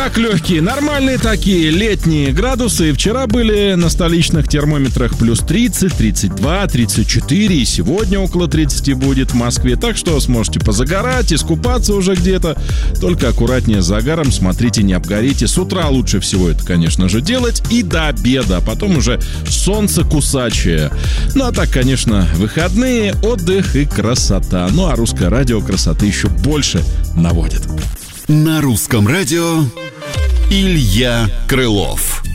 Так, легкие, нормальные такие летние градусы. Вчера были на столичных термометрах плюс 30, 32, 34. И сегодня около 30 будет в Москве. Так что сможете позагорать, искупаться уже где-то. Только аккуратнее с загаром, смотрите, не обгорите. С утра лучше всего это, конечно же, делать. И до обеда, а потом уже солнце кусачее. Ну а так, конечно, выходные, отдых и красота. Ну а русское радио красоты еще больше наводит. На русском радио Илья Крылов.